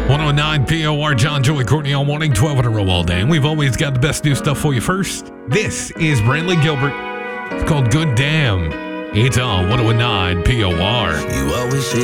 109 POR, John, Joey, Courtney all morning, 12 in a row all day. And we've always got the best new stuff for you first. This is Brantley Gilbert. It's called Good Damn. It's on 109 POR. You always say